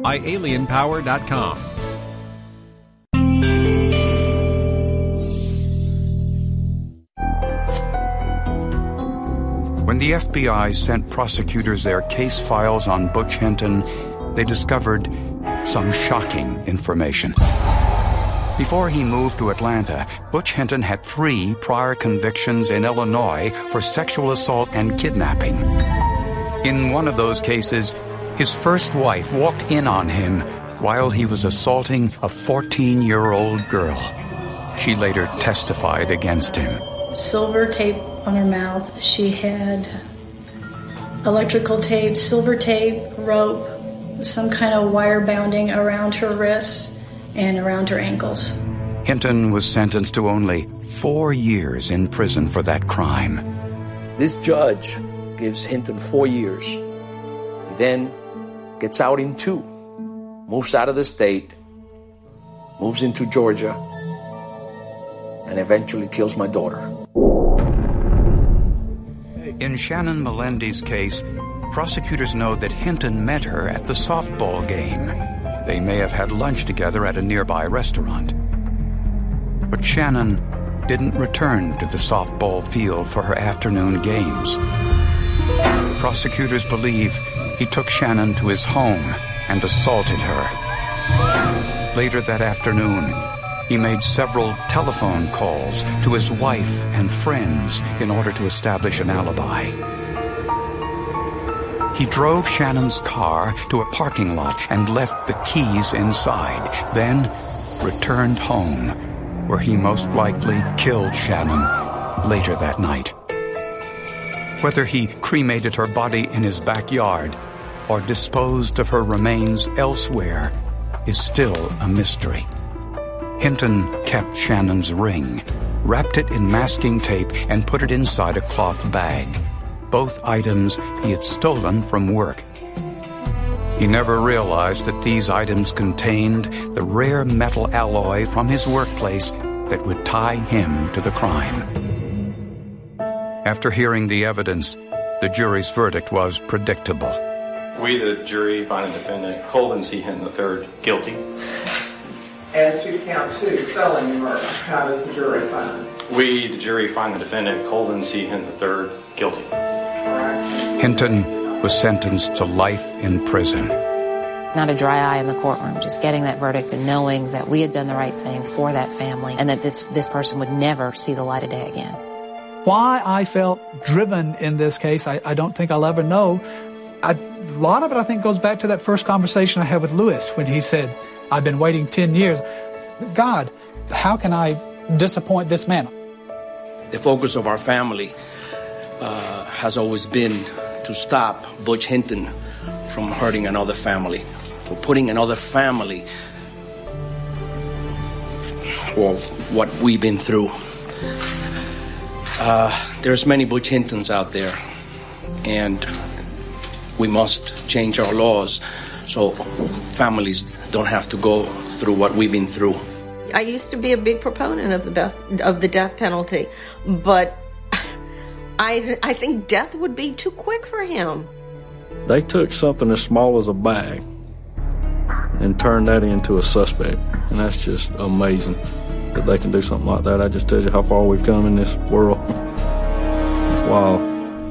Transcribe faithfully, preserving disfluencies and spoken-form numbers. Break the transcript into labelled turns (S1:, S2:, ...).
S1: i alien power dot com.
S2: When the F B I sent prosecutors their case files on Butch Hinton, they discovered some shocking information. Before he moved to Atlanta, Butch Hinton had three prior convictions in Illinois for sexual assault and kidnapping. In one of those cases, his first wife walked in on him while he was assaulting a fourteen-year-old girl. She later testified against him.
S3: Silver tape on her mouth. She had electrical tape, silver tape, rope, some kind of wire bounding around her wrists and around her ankles.
S2: Hinton was sentenced to only four years in prison for that crime.
S4: This judge gives Hinton four years. He then gets out in two, moves out of the state, moves into Georgia, and eventually kills my daughter.
S2: In Shannon Melendi's case, prosecutors know that Hinton met her at the softball game. They may have had lunch together at a nearby restaurant. But Shannon didn't return to the softball field for her afternoon games. Prosecutors believe he took Shannon to his home and assaulted her. Later that afternoon, he made several telephone calls to his wife and friends in order to establish an alibi. He drove Shannon's car to a parking lot and left the keys inside, then returned home, where he most likely killed Shannon later that night. Whether he cremated her body in his backyard or disposed of her remains elsewhere is still a mystery. Hinton kept Shannon's ring, wrapped it in masking tape, and put it inside a cloth bag. Both items he had stolen from work. He never realized that these items contained the rare metal alloy from his workplace that would tie him to the crime. After hearing the evidence, the jury's verdict was predictable.
S5: We, the jury, find the defendant, Colvin C. Hinton the third, guilty.
S6: As to count two, felony murder, how does the jury find?
S5: We, the jury, find the defendant, Colvin C. Hinton the third, guilty.
S2: Hinton was sentenced to life in prison.
S7: Not a dry eye in the courtroom, just getting that verdict and knowing that we had done the right thing for that family and that this, this person would never see the light of day again.
S8: Why I felt driven in this case, I, I don't think I'll ever know. I, a lot of it, I think, goes back to that first conversation I had with Lewis when he said, I've been waiting ten years. God, how can I disappoint this man?
S4: The focus of our family uh, has always been to stop Butch Hinton from hurting another family, for putting another family or what we've been through. Uh, there's many Butch Hintons out there, and we must change our laws so families don't have to go through what we've been through.
S9: I used to be a big proponent of the death, of the death penalty, but I, I think death would be too quick for him.
S10: They took something as small as a bag and turned that into a suspect, and that's just amazing that they can do something like that. I just tell you how far we've come in this world. It's wild.